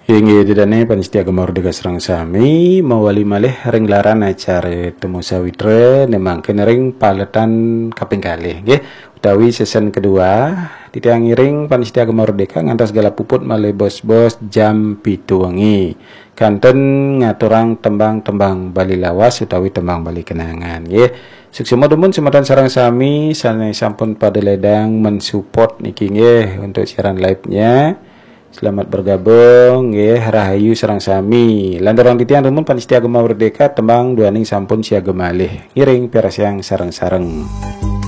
Hingga didane panitia Mardika Serang Sami mawali malih ring laran acara temu sawitra nemangkeun ring paletan kaping kalih nggih utawi season kedua titiang ring panitia Mardika ngantos segala puput malih bos-bos jam 7 wengi kanten ngaturang tembang-tembang Bali lawas utawi tembang Bali kenangan nggih. Suksema dumun sematan Sarang Sami sanai sampun pada ledang mensupport niki nggih untuk siaran live-nya. Selamat bergabung nggih rahayu Sarang Sami. Lantaran titian rumun panitia Mardika tembang duaning sampun siaga malih. Ngiring perasiang sareng-sareng.